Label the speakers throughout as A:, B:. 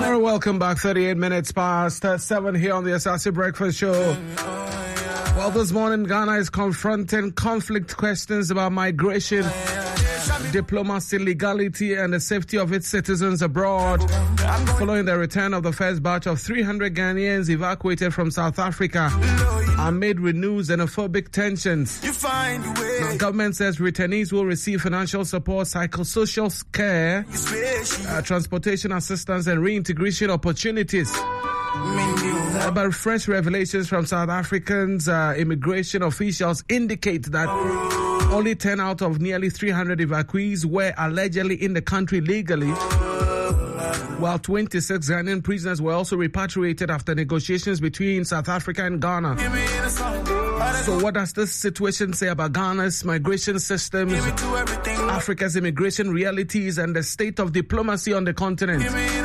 A: All right, welcome back. 38 minutes past 7 here on the Asase Breakfast Show. Well, this morning, Ghana is confronting conflict questions about migration, diplomacy, legality, and the safety of its citizens abroad, following the return of the first batch of 300 Ghanaians evacuated from South Africa amid renewed xenophobic tensions. Now, government says returnees will receive financial support, psychosocial care, transportation assistance, and reintegration opportunities. But fresh revelations from South Africans immigration officials indicate that only 10 out of nearly 300 evacuees were allegedly in the country legally, while 26 Ghanaian prisoners were also repatriated after negotiations between South Africa and Ghana. So what does this situation say about Ghana's migration systems, Africa's immigration realities, and the state of diplomacy on the continent?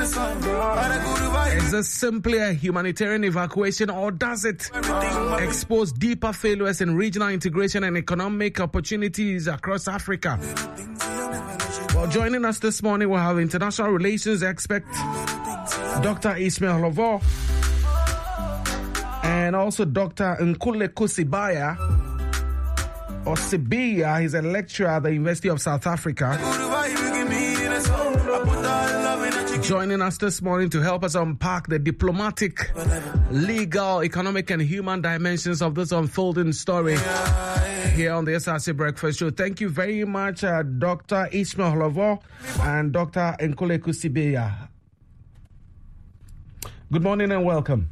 A: Is this simply a humanitarian evacuation, or does it expose deeper failures in regional integration and economic opportunities across Africa? Well, joining us this morning, we'll have international relations expert Dr. Ismail Hlovor and also Dr. Nkuleko Sibaya, or Sibia. He's a lecturer at the University of South Africa. Joining us this morning to help us unpack the diplomatic, legal, economic, and human dimensions of this unfolding story here on the SRC Breakfast Show. Thank you very much, Dr. Ismail Hlovor and Dr. Nkuleko Sibaya. Good morning and welcome.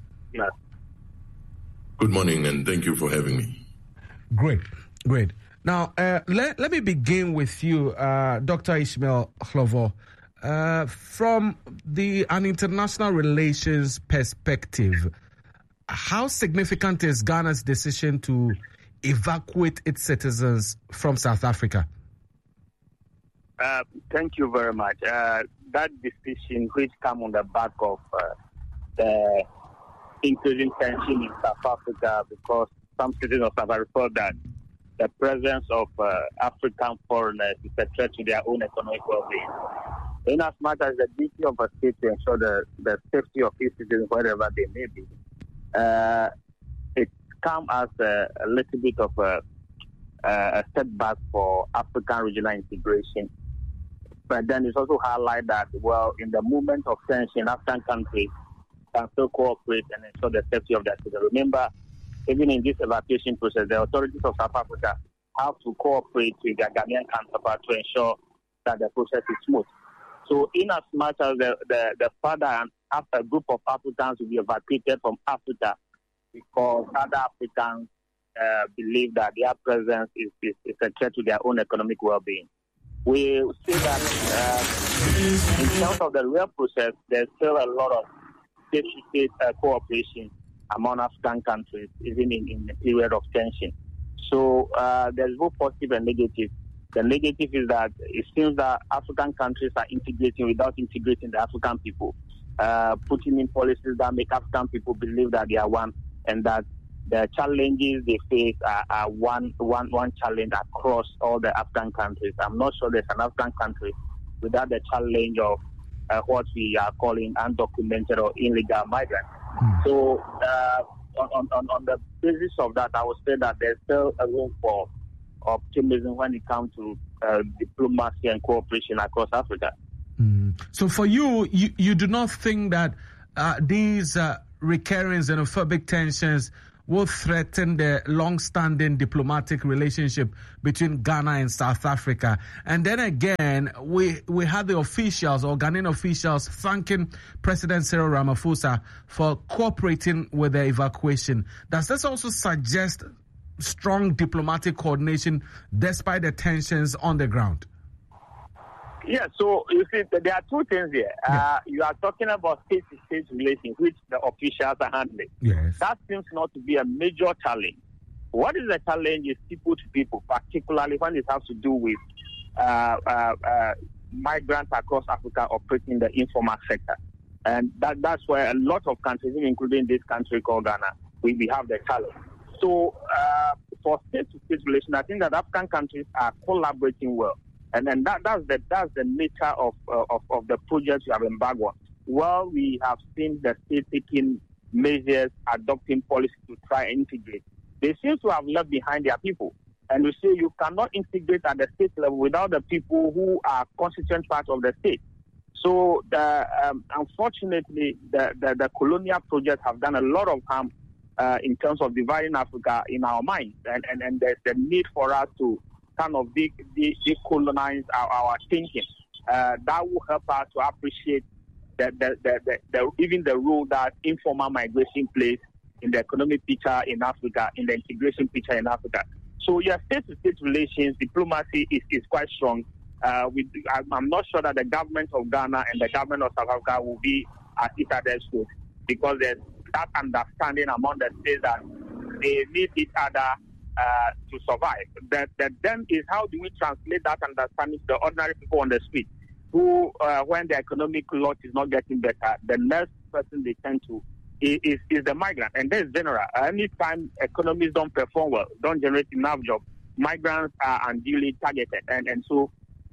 B: Good morning, and thank you for having me.
A: Great. Now, let me begin with you, Dr. Ismail Hlovor. From an international relations perspective, how significant is Ghana's decision to evacuate its citizens from South Africa?
C: Thank you very much. That decision, which came on the back of the increasing tension in South Africa, because some citizens of South Africa felt that the presence of African foreigners is a threat to their own economic well-being. In as much as the duty of a state to ensure the safety of its citizens wherever they may be, it comes as a little bit of a setback for African regional integration. But then it's also highlight that, well, in the moment of tension, African countries can still cooperate and ensure the safety of their citizens. Remember, even in this evacuation process, the authorities of South Africa have to cooperate with their Ghanaian counterparts to ensure that the process is smooth. So in as much as the father and after a group of Africans will be evacuated from Africa because other Africans believe that their presence is a threat to their own economic well-being. We see that in terms of the real process, there's still a lot of state-to-state cooperation among African countries, even in the period of tension. So there's both positive and negative. The negative is that it seems that African countries are integrating without integrating the African people, putting in policies that make African people believe that they are one, and that the challenges they face are one challenge across all the African countries. I'm not sure there's an African country without the challenge of what we are calling undocumented or illegal migrants. So on the basis of that, I would say that there's still a room for optimism when it comes to diplomacy and cooperation across Africa.
A: So for you do not think that these recurring xenophobic tensions will threaten the long-standing diplomatic relationship between Ghana and South Africa? And then again, we had the officials or Ghanaian officials thanking President Cyril Ramaphosa for cooperating with the evacuation. Does this also suggest strong diplomatic coordination despite the tensions on the ground?
C: Yeah, so you see, there are two things here. You are talking about state-to-state relations, which the officials are handling.
A: Yes.
C: That seems not to be a major challenge. What is the challenge is people to people, particularly when it has to do with migrants across Africa operating in the informal sector. And that's where a lot of countries, including this country called Ghana, we have the challenge. So for state-to-state relations, I think that African countries are collaborating well. And then that's the nature of the project you have embarked on. while we have seen the state taking measures, adopting policy to try and integrate, they seem to have left behind their people. And we say you cannot integrate at the state level without the people who are constituent part of the state. So, unfortunately, the colonial projects have done a lot of harm in terms of dividing Africa in our minds. And there's the need for us to kind of decolonize our thinking. That will help us to appreciate even the role that informal migration plays in the economic picture in Africa, in the integration picture in Africa. So, yes, state-to-state relations, diplomacy is quite strong. I'm not sure that the government of Ghana and the government of South Africa will be at each other's throat, because there's that understanding among the states that they need each other to survive. That then is, how do we translate that understanding to the ordinary people on the street, who, when the economic lot is not getting better, the next person they turn to is the migrant. And that is general. Anytime economies don't perform well, don't generate enough jobs, migrants are unduly targeted. And so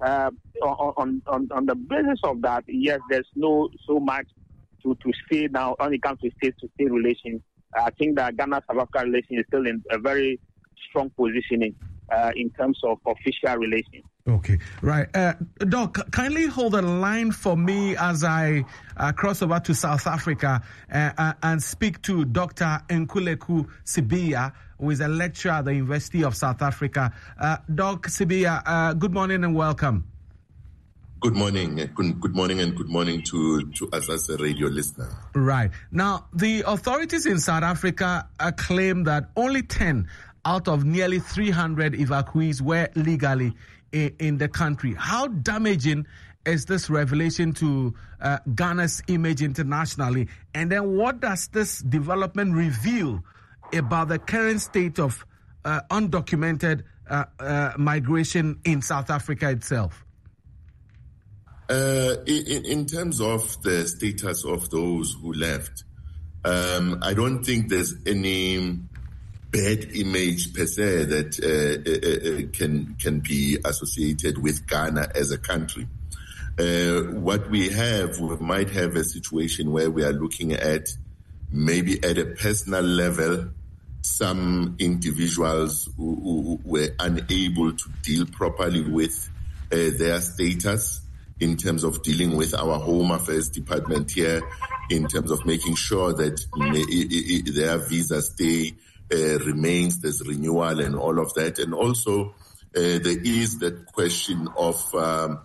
C: on the basis of that, yes, there's no so much to say now when it comes to state-to-state relations. I think that Ghana-South Africa relations is still in a very strong positioning in terms of official relations.
A: Okay, right. Doc, kindly hold the line for me as I cross over to South Africa and speak to Dr. Nkuleku Sibiya, who is a lecturer at the University of South Africa. Doc Sibiya, good morning and welcome.
B: Good morning. Good morning and good morning to us as a radio listener.
A: Right. Now, the authorities in South Africa claim that only 10 out of nearly 300 evacuees were legally in the country. How damaging is this revelation to Ghana's image internationally? And then what does this development reveal about the current state of undocumented migration in South Africa itself?
B: In terms of the status of those who left, I don't think there's any bad image per se that can be associated with Ghana as a country. What we might have a situation where we are looking at, maybe at a personal level, some individuals who were unable to deal properly with their status in terms of dealing with our Home Affairs Department here, in terms of making sure that their visa stay remains, there's renewal and all of that. And also there is that question of our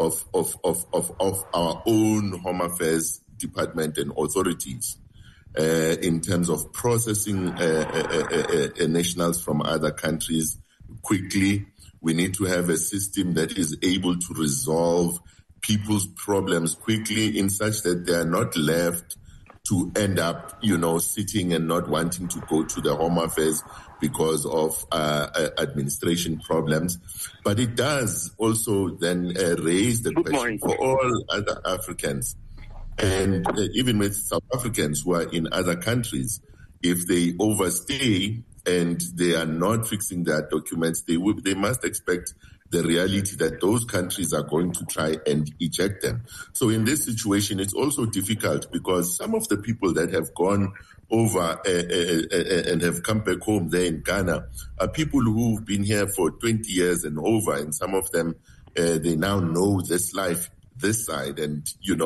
B: own Home Affairs Department and authorities in terms of processing nationals from other countries quickly. We need to have a system that is able to resolve people's problems quickly, in such that they are not left to end up, sitting and not wanting to go to the Home Affairs because of administration problems. But it does also then raise the question for all other Africans, and even with South Africans who are in other countries, if they overstay and they are not fixing their documents, they must expect the reality that those countries are going to try and eject them. So in this situation, it's also difficult, because some of the people that have gone over and have come back home there in Ghana are people who've been here for 20 years and over, and some of them, they now know this life, this side, and,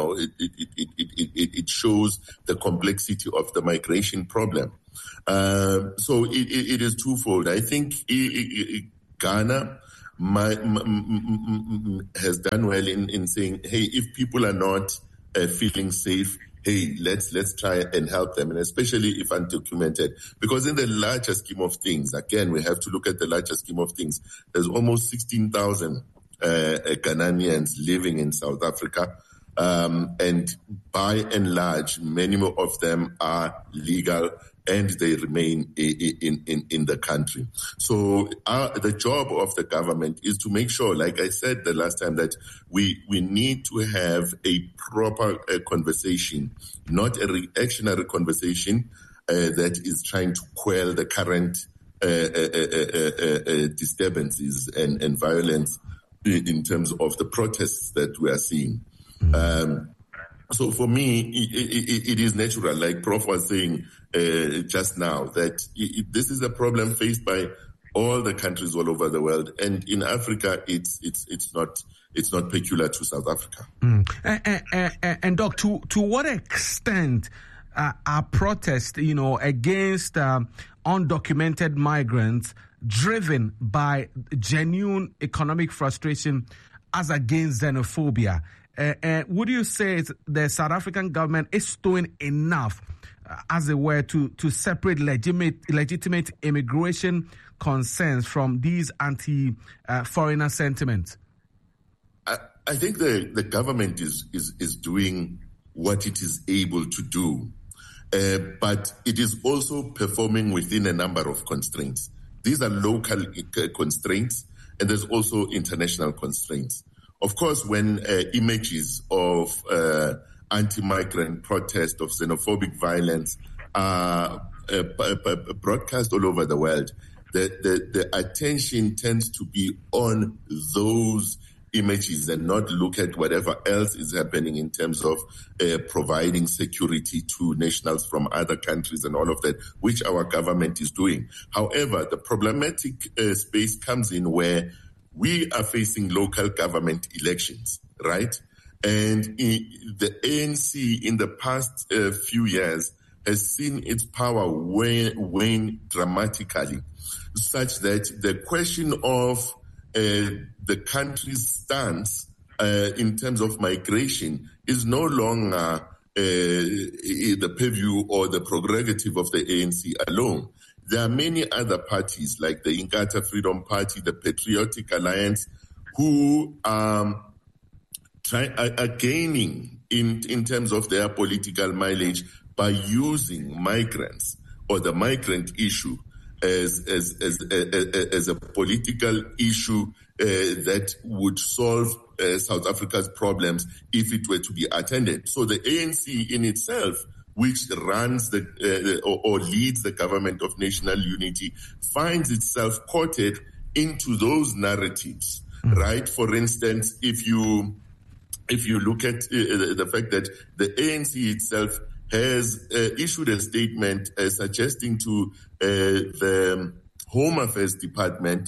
B: it shows the complexity of the migration problem. So it is twofold. I think Ghana has done well in saying, hey, if people are not feeling safe, hey, let's try and help them, and especially if undocumented. Because in the larger scheme of things, again, we have to look at the larger scheme of things. There's almost 16,000 Ghanaians living in South Africa, and by and large, many of them are legal and they remain in the country. So the job of the government is to make sure, like I said the last time, that we need to have a proper conversation, not a reactionary conversation that is trying to quell the current disturbances and violence in terms of the protests that we are seeing. So for me, it is natural, like Prof was saying just now, that this is a problem faced by all the countries all over the world, and in Africa, it's not peculiar to South Africa.
A: And Doc, to what extent are protests, against undocumented migrants driven by genuine economic frustration as against xenophobia? Would you say the South African government is doing enough, as it were, to separate legitimate immigration concerns from these anti-foreigner sentiments?
B: I think the government is doing what it is able to do, but it is also performing within a number of constraints. These are local constraints, and there's also international constraints. Of course, when images of anti-migrant protest, of xenophobic violence are broadcast all over the world, the attention tends to be on those images and not look at whatever else is happening in terms of providing security to nationals from other countries and all of that, which our government is doing. However, the problematic space comes in where we are facing local government elections, right? And the ANC in the past few years has seen its power wane dramatically, such that the question of the country's stance in terms of migration is no longer the purview or the prerogative of the ANC alone. There are many other parties like the Inkatha Freedom Party, the Patriotic Alliance, who are gaining in terms of their political mileage by using migrants or the migrant issue as a political issue that would solve South Africa's problems if it were to be attended. So the ANC in itself, which runs or leads the government of national unity, finds itself courted into those narratives, right? For instance, if you look at the fact that the ANC itself has issued a statement suggesting to the Home Affairs Department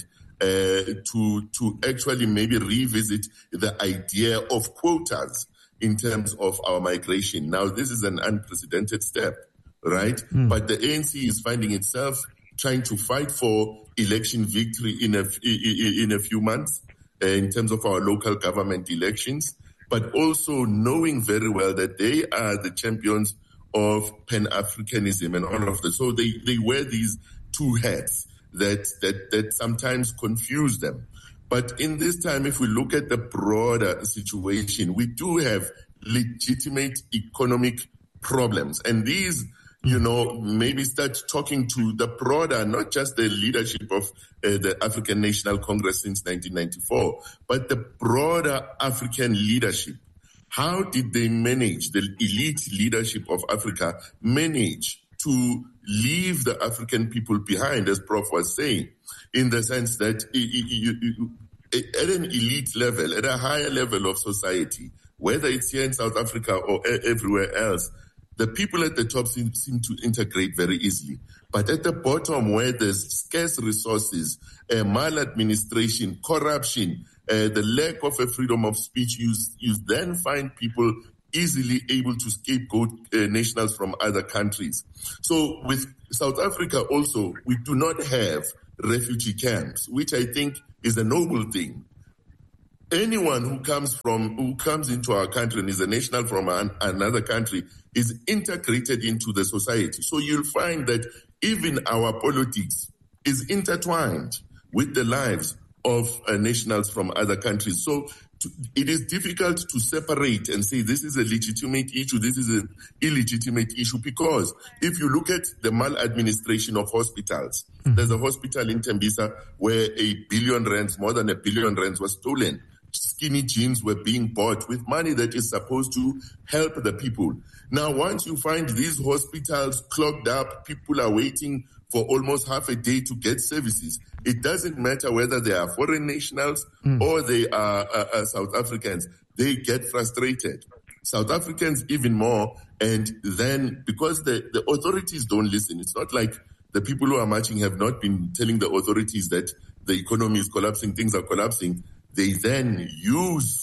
B: to actually maybe revisit the idea of quotas in terms of our migration. Now, this is an unprecedented step, right? But the ANC is finding itself trying to fight for election victory in a few months in terms of our local government elections, but also knowing very well that they are the champions of Pan-Africanism and all of that. So they wear these two hats that sometimes confuse them. But in this time, if we look at the broader situation, we do have legitimate economic problems. And these, maybe start talking to the broader, not just the leadership of the African National Congress since 1994, but the broader African leadership. How did they manage, the elite leadership of Africa, manage to leave the African people behind, as Prof was saying, in the sense that at an elite level, at a higher level of society, whether it's here in South Africa or everywhere else, the people at the top seem to integrate very easily. But at the bottom, where there's scarce resources, maladministration, corruption, the lack of a freedom of speech, you then find people easily able to scapegoat nationals from other countries. So with South Africa also, we do not have refugee camps, which I think is a noble thing. Anyone who comes into our country and is a national from another country is integrated into the society. So you'll find that even our politics is intertwined with the lives of nationals from other countries. So it is difficult to separate and say this is a legitimate issue, this is an illegitimate issue, because if you look at the maladministration of hospitals, there's a hospital in Tembisa where more than 1 billion rands was stolen. Skinny jeans were being bought with money that is supposed to help the people. Now, once you find these hospitals clogged up, people are waiting for almost half a day to get services. It doesn't matter whether they are foreign nationals or they are South Africans. They get frustrated. South Africans even more. And then because the authorities don't listen, it's not like the people who are marching have not been telling the authorities that the economy is collapsing, things are collapsing. They then use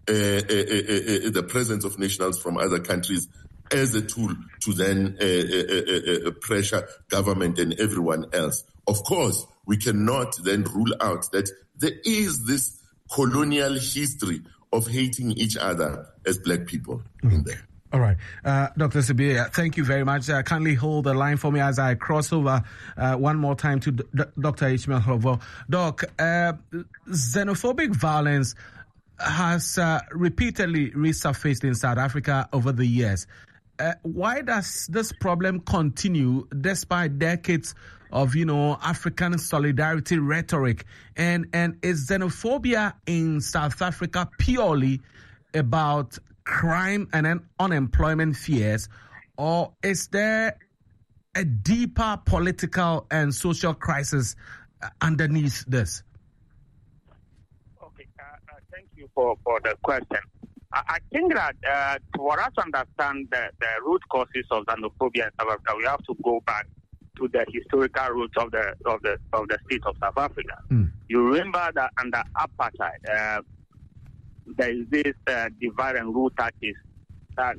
B: the presence of nationals from other countries as a tool to then pressure government and everyone else. Of course, we cannot then rule out that there is this colonial history of hating each other as black people in there.
A: All right. Dr. Sibiya, thank you very much. Kindly hold the line for me as I cross over one more time to Dr. Ishmael Hovor. Doc, xenophobic violence has repeatedly resurfaced in South Africa over the years. Why does this problem continue despite decades of, African solidarity rhetoric? And is xenophobia in South Africa purely about crime and unemployment fears, or is there a deeper political and social crisis underneath this?
C: Okay, thank you for the question. I think that for us to understand the root causes of xenophobia in South Africa, we have to go back to the historical roots of the state of South Africa. You remember that under apartheid, there is this divide and rule tactics that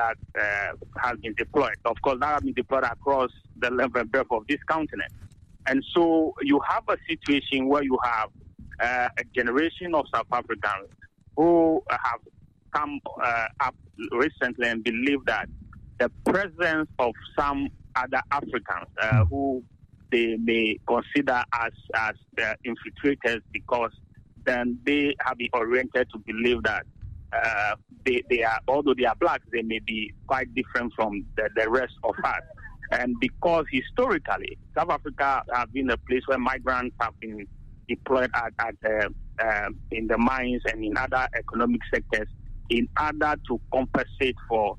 C: has been deployed. Of course, that has been deployed across the length and breadth of this continent. And so you have a situation where you have a generation of South Africans who have come up recently and believe that the presence of some other Africans who they may consider as infiltrators, because then they have been oriented to believe that they are, although they are blacks, they may be quite different from the rest of us. And because historically, South Africa has been a place where migrants have been deployed in the mines and in other economic sectors in order to compensate for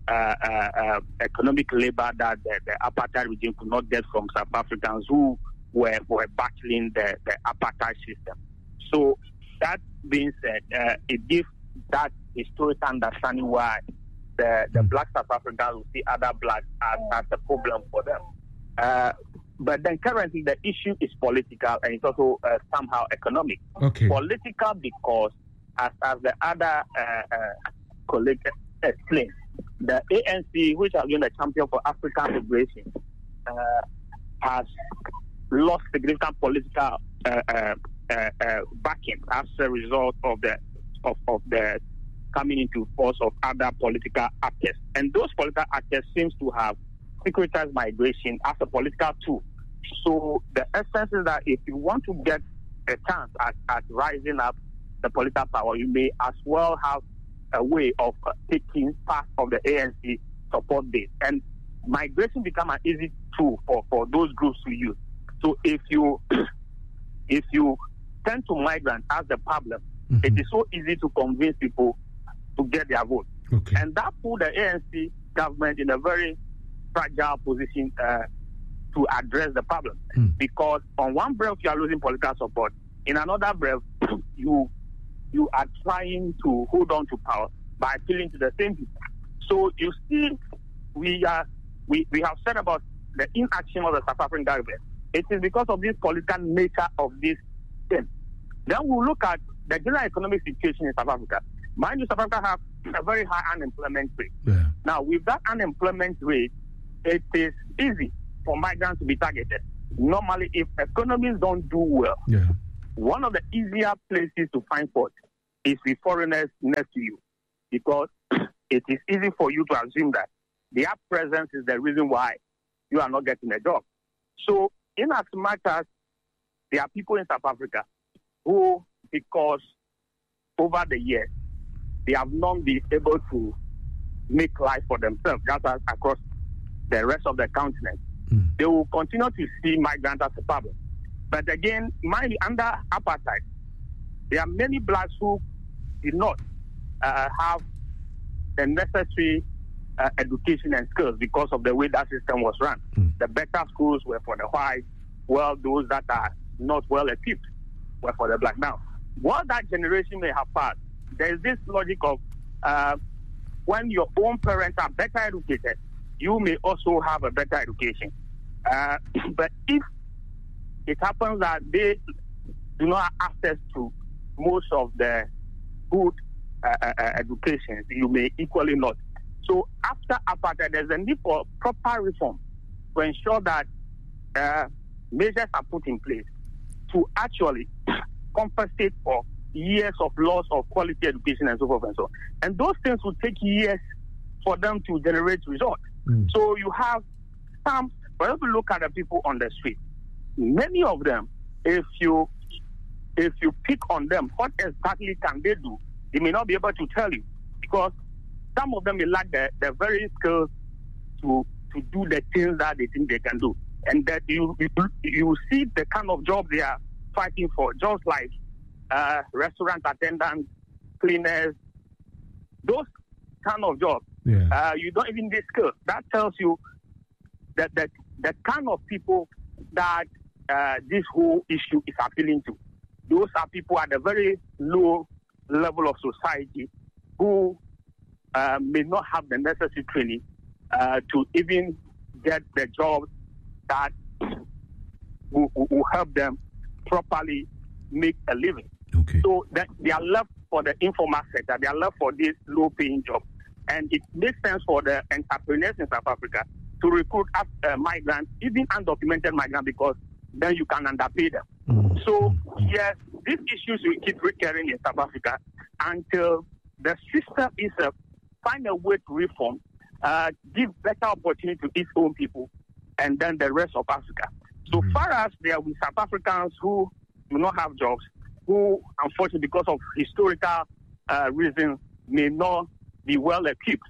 C: economic labor that the apartheid regime could not get from South Africans who were battling the apartheid system. So that being said, it gives that historical understanding why the black South Africans will see other blacks as a problem for them. But then currently the issue is political and it's also somehow economic.
A: Okay.
C: Political because, as the other colleague explained, the ANC, which has been the champion for African liberation, has lost significant political backing as a result of the coming into force of other political actors. And those political actors seems to have securitized migration as a political tool. So the essence is that if you want to get a chance at rising up the political power, you may as well have a way of taking part of the ANC support base. And migration become an easy tool for those groups to use. So if you turn to migrants as the problem, it is so easy to convince people to get their vote.
A: Okay.
C: And that put the ANC government in a very fragile position to address the problem. Because on one breath, you are losing political support. In another breath, you are trying to hold on to power by appealing to the same people. So you see, we have said about the inaction of the South African government. It is because of this political nature of this thing. Then we'll look at the general economic situation in South Africa. Mind you, South Africa have a very high unemployment rate. Yeah. Now, with that unemployment rate, it is easy for migrants to be targeted. Normally, if economies don't do well, one of the easier places to find fault is with foreigners next to you, because it is easy for you to assume that their presence is the reason why you are not getting a job. So, in as much as there are people in South Africa who, because over the years, they have not been able to make life for themselves, just as across the rest of the continent, they will continue to see migrants as a problem. But again, under apartheid, there are many blacks who did not have the necessary education and skills because of the way that system was run. The better schools were for the whites, while those that are not well equipped were for the black. Now, while that generation may have passed, there is this logic of when your own parents are better educated, you may also have a better education. But if it happens that they do not have access to most of the good education, you may equally not. So after apartheid, there's a need for proper reform to ensure that measures are put in place to actually compensate for years of loss of quality education and so forth and so on. And those things will take years for them to generate results. So you have some, for example, look at the people on the street. Many of them, if you pick on them, what exactly can they do? They may not be able to tell you, because some of them may lack the very skills to do the things that they think they can do. And that you see the kind of job they are fighting for, jobs like restaurant attendants, cleaners, those kind of jobs. Yeah. You don't even need skills. That tells you that the kind of people that this whole issue is appealing to. Those are people at a very low level of society who may not have the necessary training to even get the jobs that will help them properly make a living. Okay. So they are left for the informal sector. They are left for this low-paying job. And it makes sense for the entrepreneurs in South Africa to recruit migrants, even undocumented migrants, because then you can underpay them. So, yes, these issues will keep recurring in South Africa until the system is find a way to reform, give better opportunity to its own people, and then the rest of Africa. So far as there are South Africans who do not have jobs, who, unfortunately, because of historical reasons, may not be well equipped,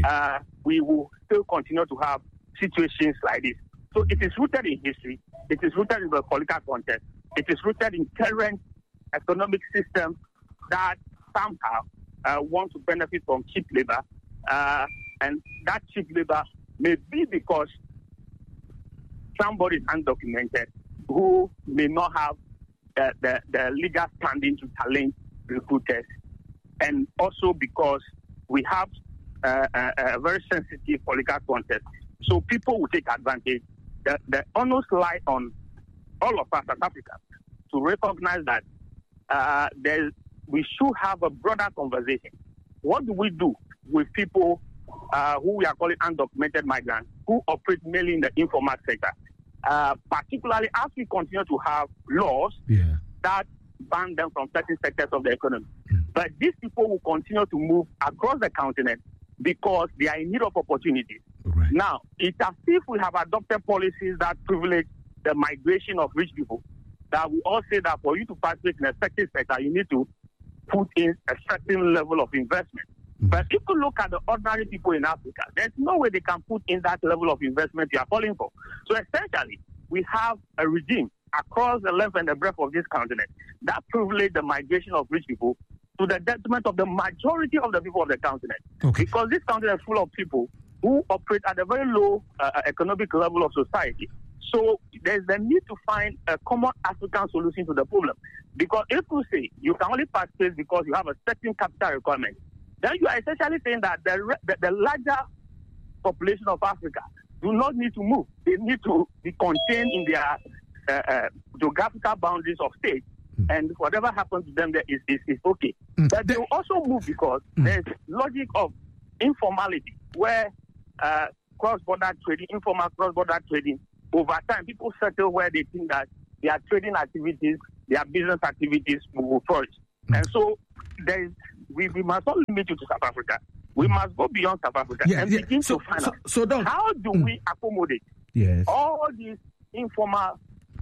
C: we will still continue to have situations like this. So it is rooted in history. It is rooted in the political context. It is rooted in current economic systems that somehow want to benefit from cheap labor. And that cheap labor may be because somebody is undocumented who may not have the legal standing to challenge recruiters. And also because we have a very sensitive political context. So people will take advantage. The onus lies on all of us as Africans to recognize that we should have a broader conversation. What do we do with people who we are calling undocumented migrants who operate mainly in the informal sector? Particularly as we continue to have laws that ban them from certain sectors of the economy. But these people will continue to move across the continent because they are in need of opportunities. Right. Now, it's as if we have adopted policies that privilege the migration of rich people, that we all say that for you to participate in a certain sector, you need to put in a certain level of investment. But if you look at the ordinary people in Africa, there's no way they can put in that level of investment you are calling for. So essentially, we have a regime across the length and the breadth of this continent that privilege the migration of rich people to the detriment of the majority of the people of the continent. Because this continent is full of people who operate at a very low economic level of society. So there's the need to find a common African solution to the problem. Because if you say you can only participate because you have a certain capital requirement, then you are essentially saying that the larger population of Africa do not need to move. They need to be contained in their geographical boundaries of state. And whatever happens to them there is okay. But they will also move because there's logic of informality, where cross-border trading, informal cross-border trading, over time, people settle where they think that their trading activities, their business activities will flourish. And so we must not limit it to South Africa. We must go beyond South Africa and begin to find out how do we accommodate all these informal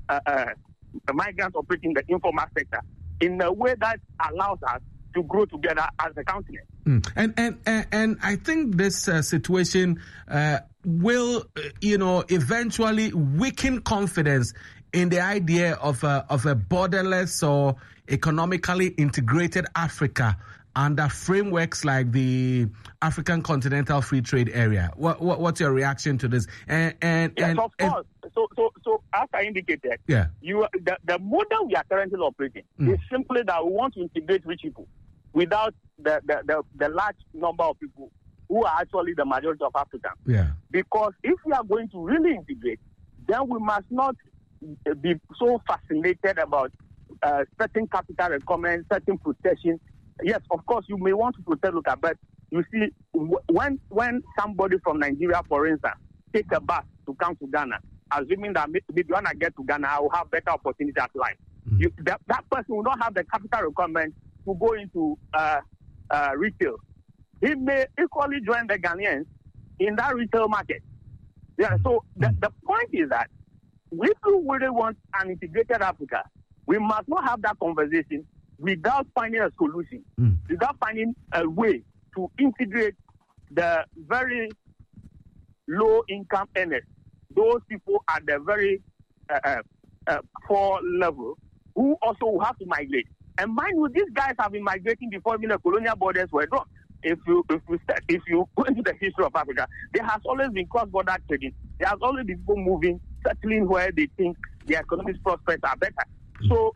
C: migrants operating in the informal sector in a way that allows us to grow together as a continent.
A: And I think this situation will, eventually weaken confidence in the idea of a borderless or economically integrated Africa under frameworks like the African Continental Free Trade Area. What's your reaction to this?
C: Yes, of course. So as I indicated, the model we are currently operating is simply that we want to integrate rich people without the large number of people who are actually the majority of Africans.
A: Yeah.
C: Because if we are going to really integrate, then we must not be so fascinated about certain capital requirements, certain protection. Yes, of course, you may want to protect local, but you see, when somebody from Nigeria, for instance, take a bus to come to Ghana, assuming that maybe when I get to Ghana, I will have better opportunities at life. That person will not have the capital requirement to go into retail. He may equally join the Ghanaians in that retail market. Yeah. So the point is that if we really want an integrated Africa, we must not have that conversation without finding a solution, without finding a way to integrate the very low-income earners, those people at the very poor level, who also will have to migrate. And mind you, these guys have been migrating before even the colonial borders were drawn. If you go into the history of Africa, there has always been cross-border trading. There has always been people moving, settling where they think their economic prospects are better. So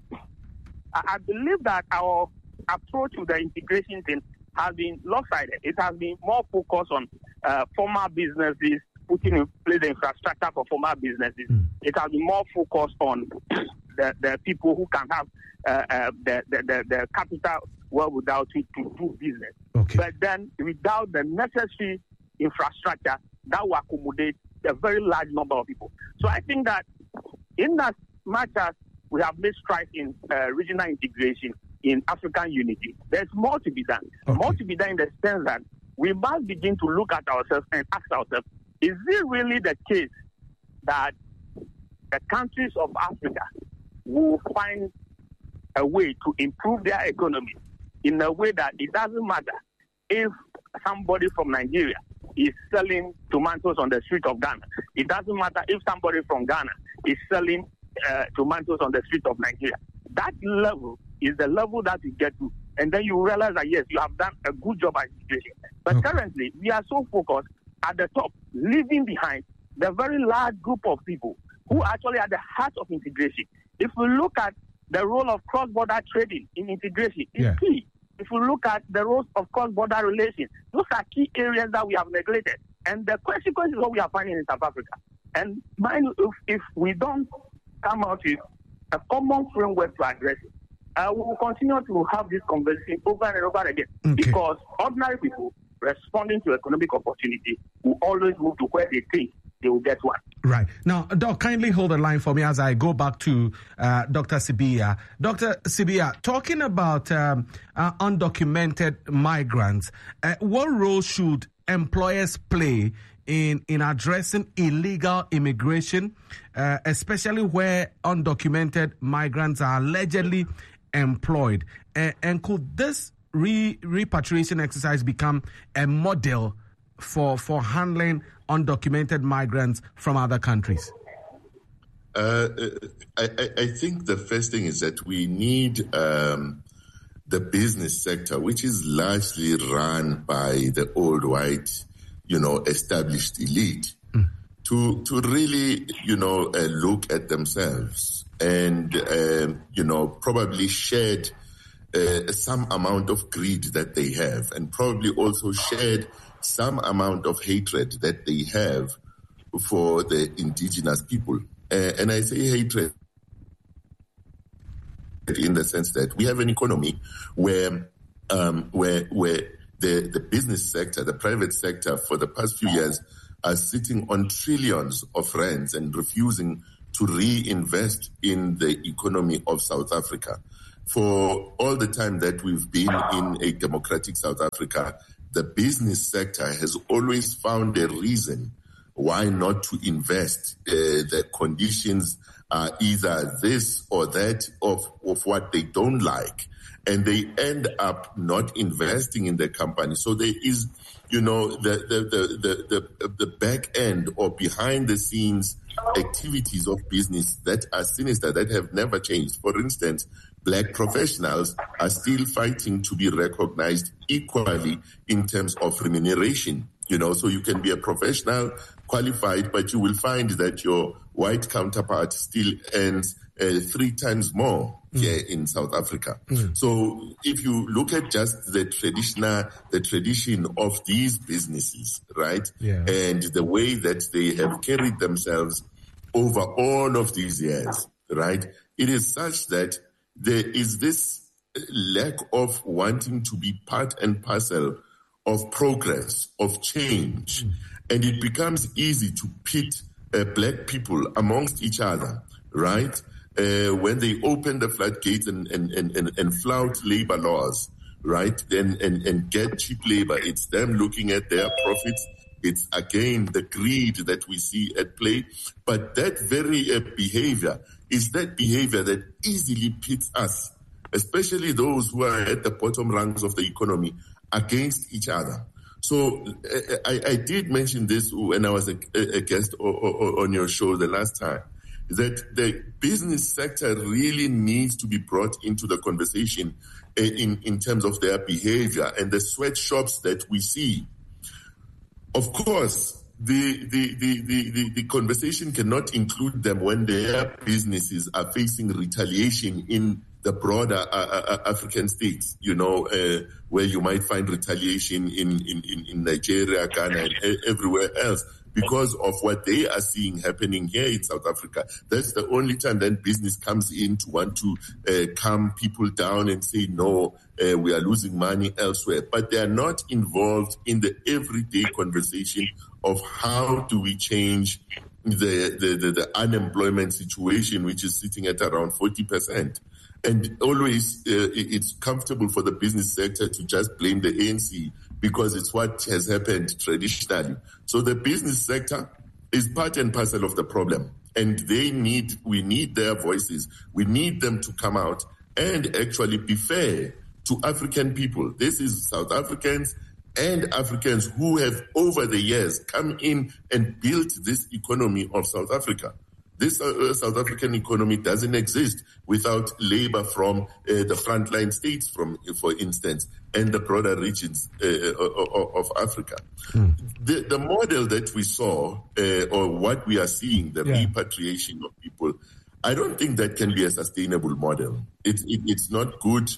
C: I believe that our approach to the integration thing has been lopsided. It has been more focused on formal businesses, putting in place the infrastructure for formal businesses. It has been more focused on the people who can have the capital well without to do business.
A: Okay.
C: But then without the necessary infrastructure that will accommodate a very large number of people. So I think that in as much as we have made strides in regional integration, in African unity, there's more to be done.
A: Okay.
C: More to be done in the sense that we must begin to look at ourselves and ask ourselves, is it really the case that the countries of Africa will find a way to improve their economy in a way that it doesn't matter if somebody from Nigeria is selling tomatoes on the street of Ghana. It doesn't matter if somebody from Ghana is selling tomatoes on the street of Nigeria. That level is the level that you get to. And then you realize that, yes, you have done a good job at integration. But currently, we are so focused at the top, leaving behind the very large group of people who are actually at the heart of integration. If we look at the role of cross-border trading in integration, it's key. If we look at the role of cross-border relations, those are key areas that we have neglected. And the consequence is what we are finding in South Africa. And mind you, if we don't come out with a common framework to address it, we will continue to have this conversation over and over again. Because ordinary people responding to economic opportunity will always move to where they think they will get one.
A: Right. Now, Doc, kindly hold the line for me as I go back to Dr. Sibiya. Dr. Sibiya, talking about undocumented migrants, what role should employers play in addressing illegal immigration, especially where undocumented migrants are allegedly employed? And could this repatriation exercise become a model for handling undocumented migrants from other countries?
B: I think the first thing is that we need the business sector, which is largely run by the old white, established elite, to really, look at themselves and, probably shed some amount of greed that they have, and probably also shed some amount of hatred that they have for the indigenous people. And I say hatred in the sense that we have an economy where the business sector, the private sector, for the past few years are sitting on trillions of rands and refusing to reinvest in the economy of South Africa. For all the time that we've been in a democratic South Africa, the business sector has always found a reason why not to invest. The conditions are either this or that of what they don't like, and they end up not investing in the company. So there is, the back end or behind the scenes activities of business that are sinister, that have never changed. For instance, Black professionals are still fighting to be recognized equally in terms of remuneration. So you can be a professional, qualified, but you will find that your white counterpart still earns 3 times more here in South Africa. So if you look at just the tradition of these businesses, right, and the way that they have carried themselves over all of these years, right, it is such that there is this lack of wanting to be part and parcel of progress, of change, and it becomes easy to pit black people amongst each other, right? When they open the floodgates and flout labor laws, right, and get cheap labor, it's them looking at their profits. It's again the greed that we see at play. But that very behavior is that behavior that easily pits us, especially those who are at the bottom rungs of the economy, against each other. So I did mention this when I was a guest on your show the last time, that the business sector really needs to be brought into the conversation in terms of their behavior and the sweatshops that we see. Of course, the conversation cannot include them when their businesses are facing retaliation in the broader African states, where you might find retaliation in Nigeria, Ghana, and everywhere else because of what they are seeing happening here in South Africa. That's the only time then business comes in to want to calm people down and say, no, we are losing money elsewhere. But they are not involved in the everyday conversation of how do we change the unemployment situation, which is sitting at around 40%. And always it's comfortable for the business sector to just blame the ANC because it's what has happened traditionally. So the business sector is part and parcel of the problem. And we need their voices. We need them to come out and actually be fair to African people. This is South Africans and Africans who have over the years come in and built this economy of South Africa. This South African economy doesn't exist without labor from the frontline states, for instance, and the broader regions of Africa. The model that we saw, or what we are seeing, the repatriation of people, I don't think that can be a sustainable model. It's not good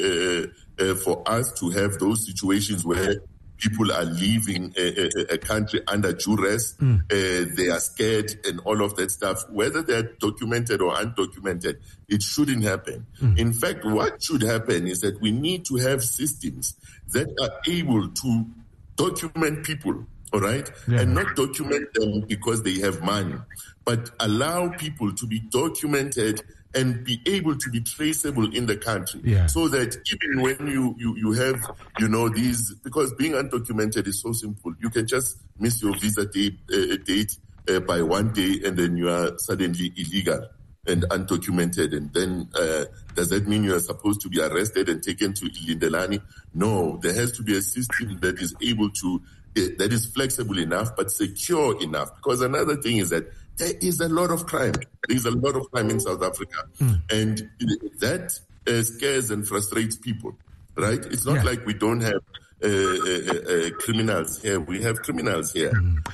B: for us to have those situations where people are leaving a country under duress. They are scared and all of that stuff. Whether they're documented or undocumented, it shouldn't happen. In fact, what should happen is that we need to have systems that are able to document people, all right? And not document them because they have money, but allow people to be documented and be able to be traceable in the country, so that even when you have, these, because being undocumented is so simple, you can just miss your visa date by 1 day and then you are suddenly illegal and undocumented. And then does that mean you are supposed to be arrested and taken to Lindelani? No, there has to be a system that is able to, that is flexible enough but secure enough. Because another thing is that there is a lot of crime. There is a lot of crime in South Africa. And that scares and frustrates people, right? It's not like we don't have criminals here. We have criminals here.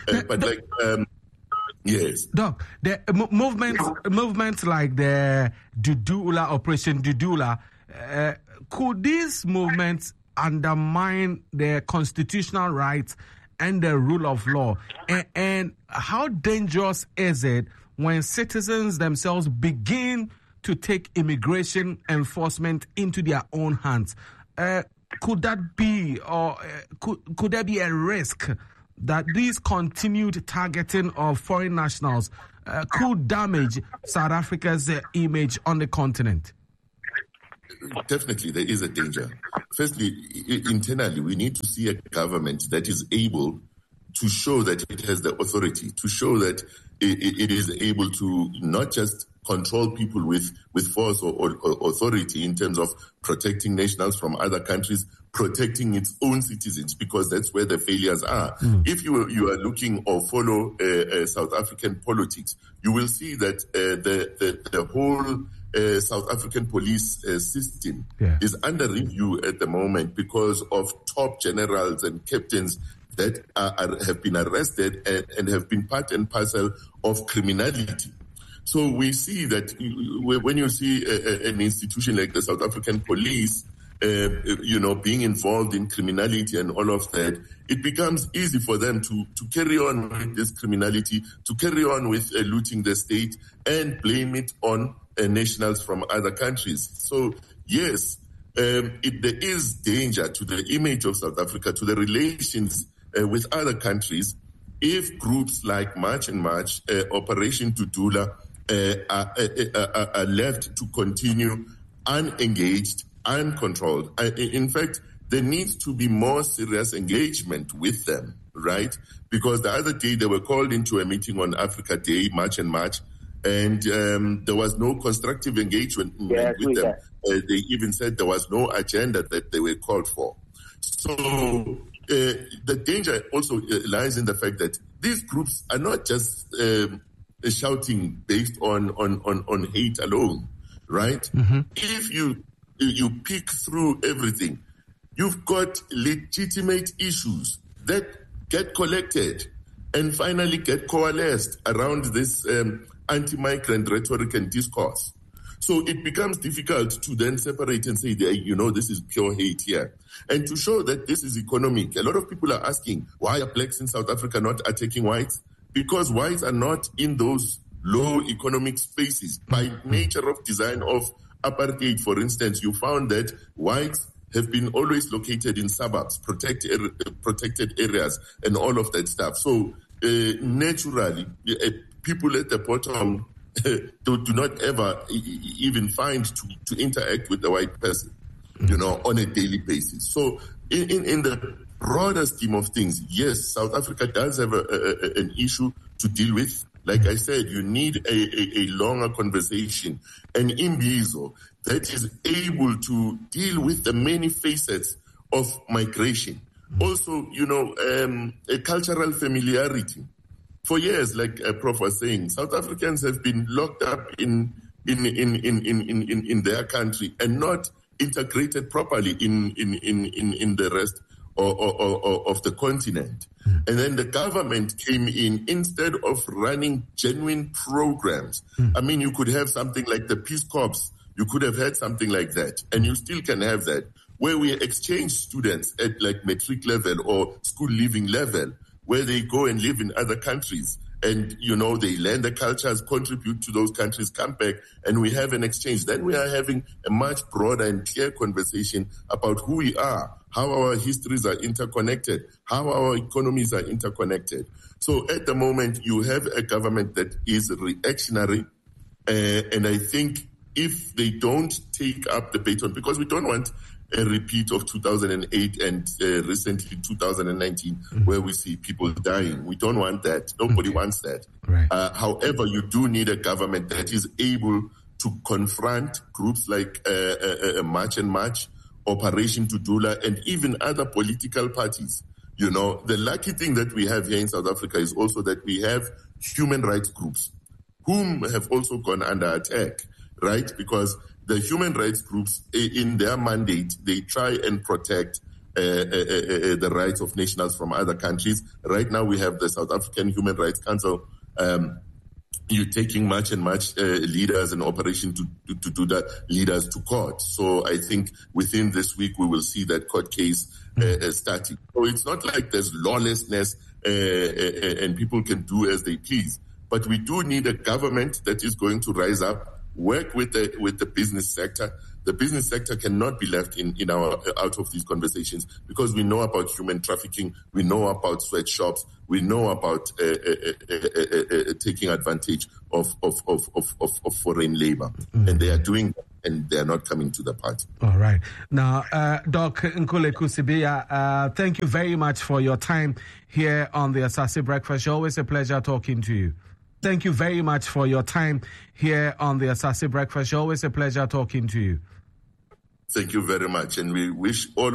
B: Yes.
A: Doc, the movements like the Dudula, Operation Dudula, could these movements undermine the constitutional rights and the rule of law? And how dangerous is it when citizens themselves begin to take immigration enforcement into their own hands? Could that be, or could there be a risk that this continued targeting of foreign nationals could damage South Africa's image on the continent?
B: Definitely, there is a danger. Firstly, internally, we need to see a government that is able to show that it has the authority, to show that it is able to not just control people with force or authority in terms of protecting nationals from other countries, protecting its own citizens, because that's where the failures are. If you are looking or follow South African politics, you will see that the whole South African police system is under review at the moment because of top generals and captains that have been arrested and have been part and parcel of criminality. So we see that when you see an institution like the South African police, being involved in criminality and all of that, it becomes easy for them to carry on with this criminality, to carry on with looting the state and blame it on nationals from other countries. So yes, there is danger to the image of South Africa, to the relations with other countries, if groups like March and March, Operation Tudula, are left to continue unengaged, uncontrolled. In fact, there needs to be more serious engagement with them, right? Because the other day they were called into a meeting on Africa Day, March and March, and there was no constructive engagement with them. They even said there was no agenda that they were called for. So the danger also lies in the fact that these groups are not just shouting based on hate alone, right? Mm-hmm. If you pick through everything, you've got legitimate issues that get collected and finally get coalesced around this anti-migrant rhetoric and discourse. So it becomes difficult to then separate and say, this is pure hate here. And to show that this is economic, a lot of people are asking, why are blacks in South Africa not attacking whites? Because whites are not in those low economic spaces. By nature of design of apartheid, for instance, you found that whites have been always located in suburbs, protected areas, and all of that stuff. So naturally, people at the bottom do not ever even find to interact with the white person, on a daily basis. So in the broader scheme of things, yes, South Africa does have an issue to deal with. Like I said, you need a longer conversation, an imbizo that is able to deal with the many facets of migration. Also, a cultural familiarity. For years, like Prof was saying, South Africans have been locked up in their country and not integrated properly in the rest of the continent. And then the government came in instead of running genuine programs. I mean, you could have something like the Peace Corps. You could have had something like that, and you still can have that, where we exchange students at like matric level or school leaving level, where they go and live in other countries. And, they learn the cultures, contribute to those countries, come back, and we have an exchange. Then we are having a much broader and clear conversation about who we are, how our histories are interconnected, how our economies are interconnected. So at the moment, you have a government that is reactionary, and I think if they don't take up the baton, because we don't want a repeat of 2008 and recently 2019, where we see people dying. We don't want that. Nobody wants that.
A: Right.
B: However, you do need a government that is able to confront groups like March and March, Operation Tudula, and even other political parties. The lucky thing that we have here in South Africa is also that we have human rights groups whom have also gone under attack, right? Because the human rights groups, in their mandate, they try and protect the rights of nationals from other countries. Right now, we have the South African Human Rights Council. You're taking March and March leaders and Operation to do that leaders to court. So I think within this week, we will see that court case starting. So it's not like there's lawlessness and people can do as they please. But we do need a government that is going to rise up, work with the business sector. The business sector cannot be left out of these conversations, because we know about human trafficking, we know about sweatshops, we know about taking advantage of foreign labor, and they are doing that, and they are not coming to the party.
A: All right. Now, Doc Nkuleku Sibiya, thank you very much for your time here on the Asase Breakfast Show. Always a pleasure talking to you. Thank you very much for your time here on the Asase Breakfast Show. Always a pleasure talking to you.
B: Thank you very much. And we wish all